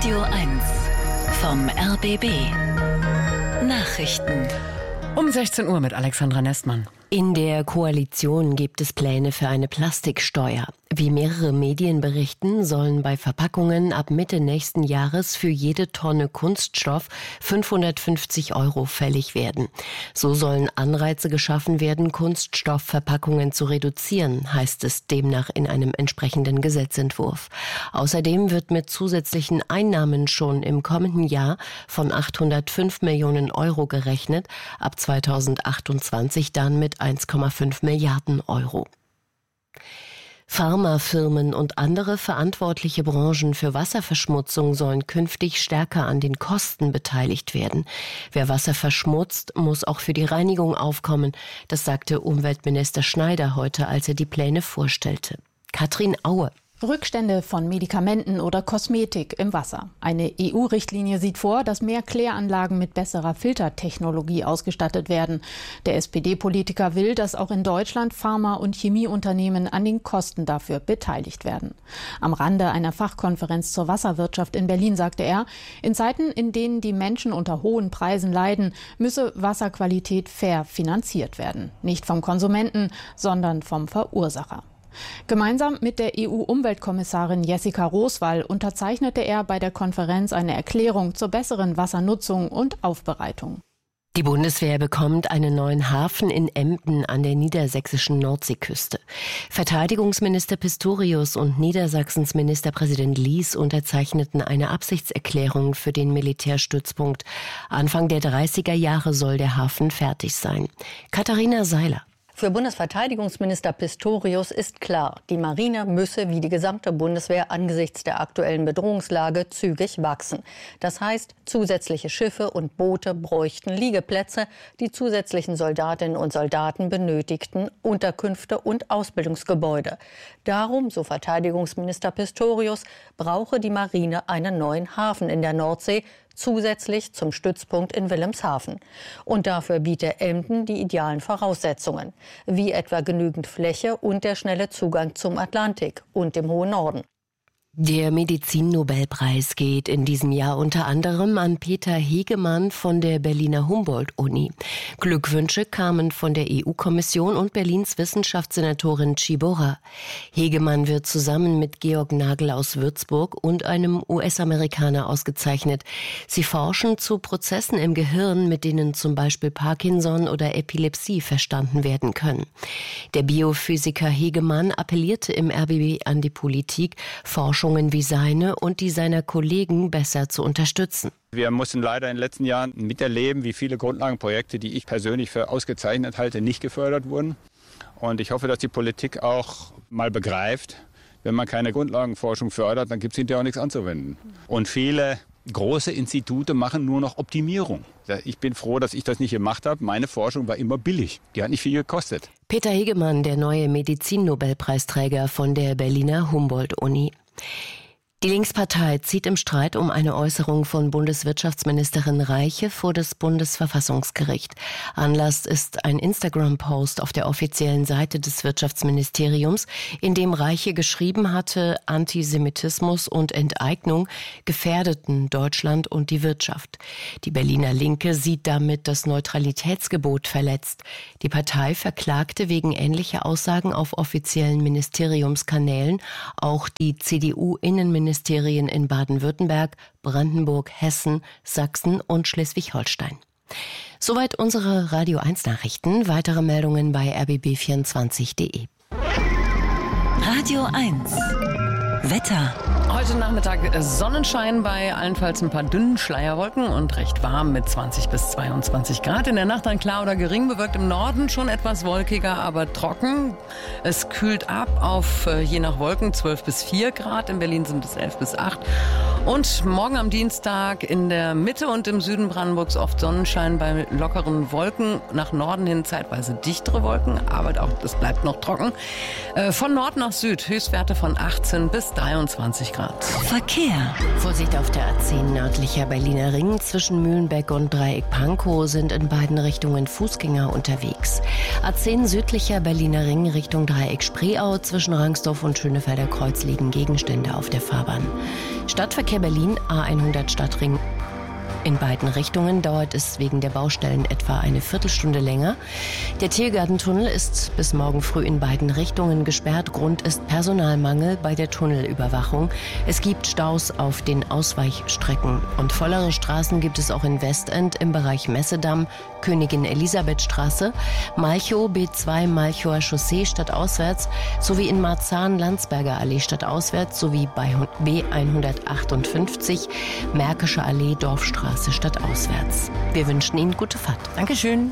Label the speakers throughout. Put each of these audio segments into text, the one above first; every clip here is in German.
Speaker 1: Radio 1 vom RBB. Nachrichten.
Speaker 2: Um 16 Uhr mit Alexandra Nestmann.
Speaker 3: In der Koalition gibt es Pläne für eine Plastiksteuer. Wie mehrere Medien berichten, sollen bei Verpackungen ab Mitte nächsten Jahres für jede Tonne Kunststoff 550 € fällig werden. So sollen Anreize geschaffen werden, Kunststoffverpackungen zu reduzieren, heißt es demnach in einem entsprechenden Gesetzentwurf. Außerdem wird mit zusätzlichen Einnahmen schon im kommenden Jahr von 805 Millionen € gerechnet, ab 2028 dann mit 1,5 Milliarden €. Pharmafirmen und andere verantwortliche Branchen für Wasserverschmutzung sollen künftig stärker an den Kosten beteiligt werden. Wer Wasser verschmutzt, muss auch für die Reinigung aufkommen. Das sagte Umweltminister Schneider heute, als er die Pläne vorstellte. Katrin Aue.
Speaker 4: Rückstände von Medikamenten oder Kosmetik im Wasser. Eine EU-Richtlinie sieht vor, dass mehr Kläranlagen mit besserer Filtertechnologie ausgestattet werden. Der SPD-Politiker will, dass auch in Deutschland Pharma- und Chemieunternehmen an den Kosten dafür beteiligt werden. Am Rande einer Fachkonferenz zur Wasserwirtschaft in Berlin sagte er, in Zeiten, in denen die Menschen unter hohen Preisen leiden, müsse Wasserqualität fair finanziert werden. Nicht vom Konsumenten, sondern vom Verursacher. Gemeinsam mit der EU-Umweltkommissarin Jessica Roswall unterzeichnete er bei der Konferenz eine Erklärung zur besseren Wassernutzung und Aufbereitung.
Speaker 3: Die Bundeswehr bekommt einen neuen Hafen in Emden an der niedersächsischen Nordseeküste. Verteidigungsminister Pistorius und Niedersachsens Ministerpräsident Lies unterzeichneten eine Absichtserklärung für den Militärstützpunkt. Anfang der 30er Jahre soll der Hafen fertig sein. Katharina Seiler.
Speaker 5: Für Bundesverteidigungsminister Pistorius ist klar, die Marine müsse wie die gesamte Bundeswehr angesichts der aktuellen Bedrohungslage zügig wachsen. Das heißt, zusätzliche Schiffe und Boote bräuchten Liegeplätze, die zusätzlichen Soldatinnen und Soldaten benötigten Unterkünfte und Ausbildungsgebäude. Darum, so Verteidigungsminister Pistorius, brauche die Marine einen neuen Hafen in der Nordsee, zusätzlich zum Stützpunkt in Wilhelmshaven. Und dafür biete Emden die idealen Voraussetzungen, wie etwa genügend Fläche und der schnelle Zugang zum Atlantik und dem hohen Norden.
Speaker 3: Der Medizin-Nobelpreis geht in diesem Jahr unter anderem an Peter Hegemann von der Berliner Humboldt-Uni. Glückwünsche kamen von der EU-Kommission und Berlins Wissenschaftssenatorin Ciborra. Hegemann wird zusammen mit Georg Nagel aus Würzburg und einem US-Amerikaner ausgezeichnet. Sie forschen zu Prozessen im Gehirn, mit denen zum Beispiel Parkinson oder Epilepsie verstanden werden können. Der Biophysiker Hegemann appellierte im RBB an die Politik, Forschungen wie seine und die seiner Kollegen besser zu unterstützen.
Speaker 6: Wir mussten leider in den letzten Jahren miterleben, wie viele Grundlagenprojekte, die ich persönlich für ausgezeichnet halte, nicht gefördert wurden. Und ich hoffe, dass die Politik auch mal begreift, wenn man keine Grundlagenforschung fördert, dann gibt es hinterher auch nichts anzuwenden. Und viele große Institute machen nur noch Optimierung. Ich bin froh, dass ich das nicht gemacht habe. Meine Forschung war immer billig. Die hat nicht viel gekostet.
Speaker 3: Peter Hegemann, der neue Medizin-Nobelpreisträger von der Berliner Humboldt-Uni. Die Linkspartei zieht im Streit um eine Äußerung von Bundeswirtschaftsministerin Reiche vor das Bundesverfassungsgericht. Anlass ist ein Instagram-Post auf der offiziellen Seite des Wirtschaftsministeriums, in dem Reiche geschrieben hatte, Antisemitismus und Enteignung gefährdeten Deutschland und die Wirtschaft. Die Berliner Linke sieht damit das Neutralitätsgebot verletzt. Die Partei verklagte wegen ähnlicher Aussagen auf offiziellen Ministeriumskanälen auch die CDU-Innenministerien in Baden-Württemberg, Brandenburg, Hessen, Sachsen und Schleswig-Holstein. Soweit unsere Radio 1 Nachrichten. Weitere Meldungen bei rbb24.de.
Speaker 1: Radio 1 Wetter.
Speaker 2: Heute Nachmittag Sonnenschein bei allenfalls ein paar dünnen Schleierwolken und recht warm mit 20 bis 22 Grad. In der Nacht dann klar oder gering bewölkt, im Norden schon etwas wolkiger, aber trocken. Es kühlt ab auf je nach Wolken 12 bis 4 Grad. In Berlin sind es 11 bis 8. Und morgen am Dienstag in der Mitte und im Süden Brandenburgs oft Sonnenschein bei lockeren Wolken. Nach Norden hin zeitweise dichtere Wolken, aber auch das bleibt noch trocken. Von Nord nach Süd Höchstwerte von 18 bis 23 Grad.
Speaker 1: Verkehr.
Speaker 3: Vorsicht auf der A10 nördlicher Berliner Ring. Zwischen Mühlenbeck und Dreieck-Pankow sind in beiden Richtungen Fußgänger unterwegs. A10 südlicher Berliner Ring Richtung Dreieck-Spreeau. Zwischen Rangsdorf und Schönefelder Kreuz liegen Gegenstände auf der Fahrbahn. Stadtverkehr Verkehr Berlin, A100 Stadtring. In beiden Richtungen dauert es wegen der Baustellen etwa eine Viertelstunde länger. Der Tiergartentunnel ist bis morgen früh in beiden Richtungen gesperrt. Grund ist Personalmangel bei der Tunnelüberwachung. Es gibt Staus auf den Ausweichstrecken. Und vollere Straßen gibt es auch in Westend im Bereich Messedamm, Königin-Elisabeth-Straße, Malchow, B2 Malchower Chaussee stadtauswärts sowie in Marzahn Landsberger Allee stadtauswärts sowie bei B158 Märkische Allee Dorfstraße stadtauswärts. Wir wünschen Ihnen gute Fahrt.
Speaker 2: Dankeschön.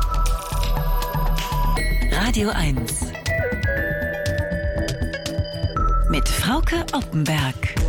Speaker 1: Radio 1 mit Frauke Oppenberg.